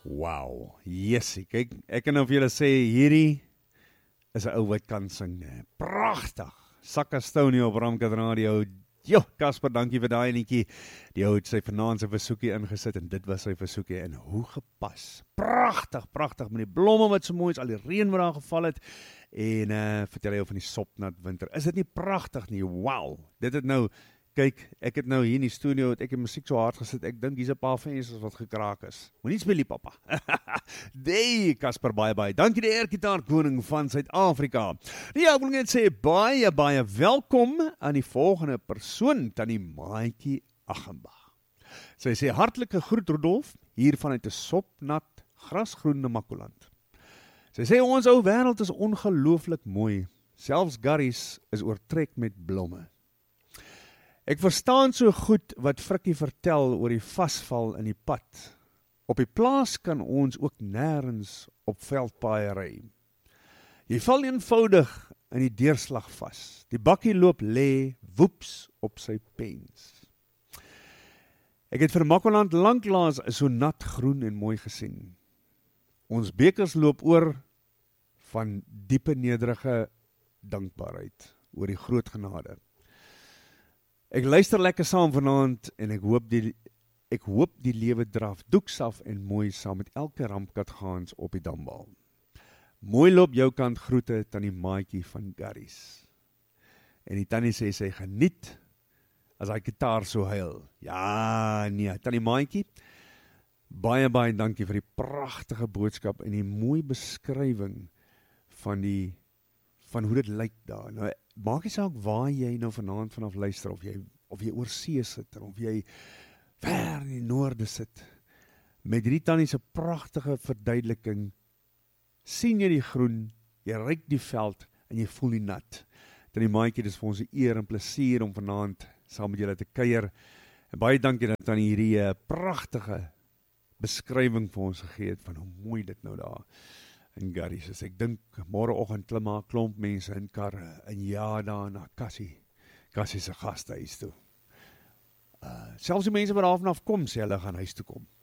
Wow, jessie, kyk, ek kan nou vir julle sê, hierdie is 'n ou wat kan sing, nee. Pragtig, Sakka Stoney op Ramkat Radio. Jo, Casper, dankie vir daai liedjie. Die ou het sy vanaand sy versoekie ingesit en dit was sy versoekie en hoe gepas. Pragtig, pragtig, met die blomme wat so mooi is, al die reën wat daar geval het en vertel jou van die sopnat winter. Is dit nie pragtig nie? Wow, dit het nou, kyk, ek het nou hier in die studio, het ek die musiek so hard gesit, ek dink hier's 'n paar vensters wat gekraak is. Moenie speel nie, papa. Dee, Casper, baie. Dankie die airgitaar koning van Suid-Afrika. Ja, ek wil net sê, baie welkom aan die volgende persoon, Tannie Maatjie Aghenbach. Sy sê, hartlike groet Rudolf, hier vanuit 'n sopnat, grasgroene Makkoland. Sy sê, ons ou wêreld is ongelooflik mooi, selfs Garries is oortrek met blomme. Ek verstaan so goed wat Frikkie vertel oor die vasval in die pad. Op die plaas kan ons ook nêrens op veldpaaie ry. Jy val eenvoudig in die deurslag vas. Die bakkie loop lê woeps op sy pens. Ek het vir Makkoland lanklaas so nat groen en mooi gesien. Ons bekers loop oor van diepe nederige dankbaarheid oor die groot genade. Ek luister lekker saam vanaand en ek hoop die lewe draf doeksaf en mooi saam met elke rampkat gaans op die dambal. Mooi loop jou kant groete Tannie Maatjie van Garries. En die tannie sê sy geniet as hy gitaar so huil. Ja, nee, Tannie Maatjie, baie dankie vir die pragtige boodskap en die mooi beskrywing van hoe dit lyk daar. Nou, maak nie saak waar jy nou vanaand vanaf luister, of jy oor see sit, of jy ver in die noorde sit. Met hierdie tannie se pragtige verduideliking, sien jy die groen, jy ruik die veld, en jy voel die nat. Tannie Maatjie, dis vir ons 'n eer en plesier om vanaand saam met julle te kuier, en baie dankie dat tannie hierdie pragtige beskrywing vir ons gegee het, van hoe mooi dit nou daar in Garries is. Ek dink, môreoggend klim maar 'n klomp mense in karre, en ja, daar na Cassie se gastehuis toe. Selfs die mense wat daar vanaf kom, sê hulle gaan huis toe kom.